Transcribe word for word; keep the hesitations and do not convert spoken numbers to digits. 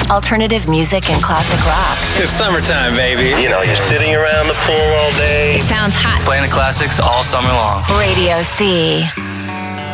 alternative music and classic rock. It's summertime, baby. You know, you're sitting around the pool all day. It sounds hot. Playing the classics all summer long. Radio C.